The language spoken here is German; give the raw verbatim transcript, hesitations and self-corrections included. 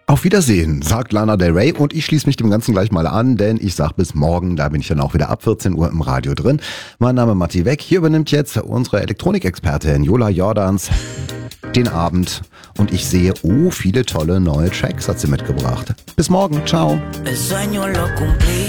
Auf Wiedersehen, sagt Lana Del Rey und ich schließe mich dem Ganzen gleich mal an, denn ich sag bis morgen, da bin ich dann auch wieder ab vierzehn Uhr im Radio drin. Mein Name ist Matti Weck, hier übernimmt jetzt unsere Elektronikexpertin Jola Jordans den Abend und ich sehe, oh, viele tolle neue Tracks hat sie mitgebracht. Bis morgen, ciao. El sueño lo cumplí.